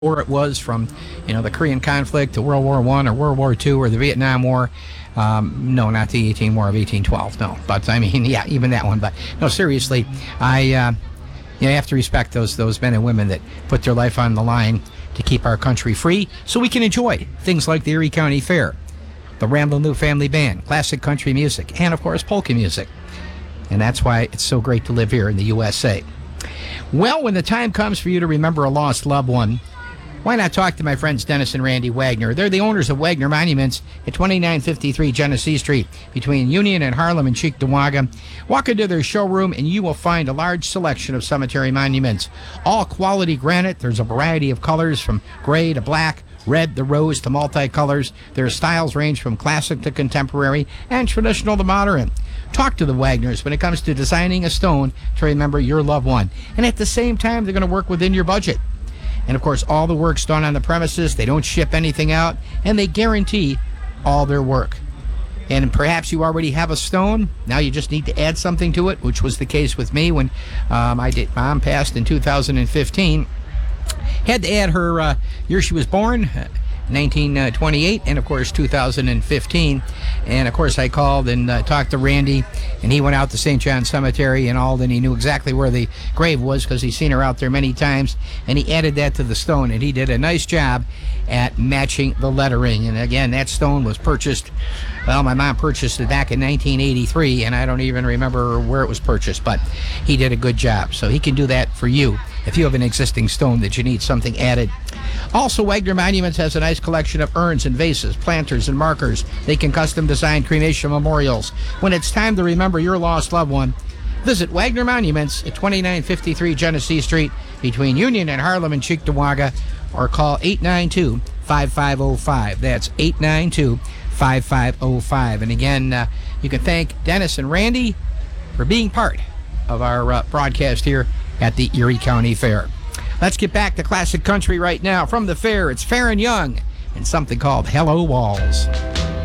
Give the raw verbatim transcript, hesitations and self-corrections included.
Or it was from, you know, the Korean conflict to World War One or World War Two or the Vietnam War. Um, no, not the eighteen War of eighteen twelve. No, but I mean, yeah, even that one. But no, seriously, I uh, you know, have to respect those those men and women that put their life on the line to keep our country free, so we can enjoy things like the Erie County Fair, the Ramblin' Lou Family Band, classic country music, and of course polka music. And that's why it's so great to live here in the U S A. Well, when the time comes for you to remember a lost loved one, why not talk to my friends Dennis and Randy Wagner? They're the owners of Wagner Monuments at twenty-nine fifty-three Genesee Street between Union and Harlem and Cheektowaga. Walk into their showroom and you will find a large selection of cemetery monuments. All quality granite. There's a variety of colors from gray to black, red to rose to multicolors. Their styles range from classic to contemporary and traditional to modern. Talk to the Wagners when it comes to designing a stone to remember your loved one. And at the same time, they're going to work within your budget. And of course, all the work's done on the premises. They don't ship anything out, and they guarantee all their work. And perhaps you already have a stone. Now you just need to add something to it, which was the case with me when um, I did. Mom passed in two thousand fifteen. Had to add her uh, year she was born, nineteen twenty-eight, and of course two thousand fifteen. And of course I called and uh, talked to Randy, and he went out to Saint John Cemetery and all, and he knew exactly where the grave was because he's seen her out there many times, and he added that to the stone, and he did a nice job at matching the lettering. And again, that stone was purchased, well, my mom purchased it back in nineteen eighty-three, and I don't even remember where it was purchased, but he did a good job. So he can do that for you if you have an existing stone that you need something added. Also, Wagner Monuments has a nice collection of urns and vases, planters and markers. They can custom design cremation memorials. When it's time to remember your lost loved one, visit Wagner Monuments at twenty-nine fifty-three Genesee Street between Union and Harlem and Cheektowaga, or call eight nine two, five five zero five. That's eight nine two, five five zero five. And again, uh, you can thank Dennis and Randy for being part of our uh, broadcast here at the Erie County Fair. Let's get back to classic country right now. From the fair, it's Farron Young and something called Hello Walls.